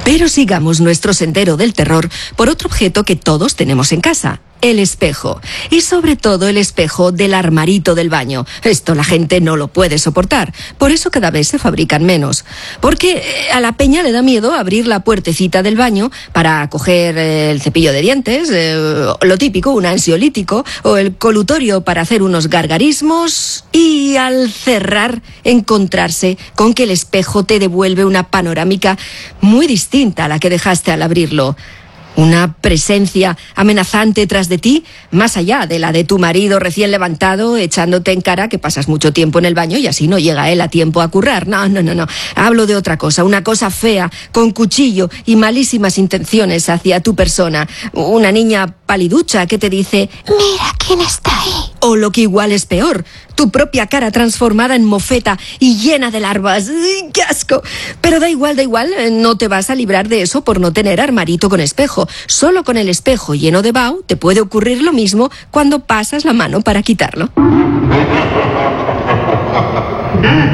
Pero sigamos nuestro sendero del terror por otro objeto que todos tenemos en casa. El espejo. Y sobre todo el espejo del armarito del baño. Esto la gente no lo puede soportar. Por eso cada vez se fabrican menos. Porque a la peña le da miedo abrir la puertecita del baño para coger el cepillo de dientes, lo típico, un ansiolítico, o el colutorio para hacer unos gargarismos, y al cerrar encontrarse con que el espejo te devuelve una panorámica muy distinta a la que dejaste al abrirlo. Una presencia amenazante tras de ti, más allá de la de tu marido recién levantado, echándote en cara que pasas mucho tiempo en el baño y así no llega él a tiempo a currar. No. Hablo de otra cosa, una cosa fea, con cuchillo y malísimas intenciones hacia tu persona. Una niña paliducha que te dice: mira quién está ahí. O lo que igual es peor, tu propia cara transformada en mofeta y llena de larvas. ¡Ay, qué asco! Pero da igual, no te vas a librar de eso por no tener armarito con espejo. Solo con el espejo lleno de vaho te puede ocurrir lo mismo cuando pasas la mano para quitarlo.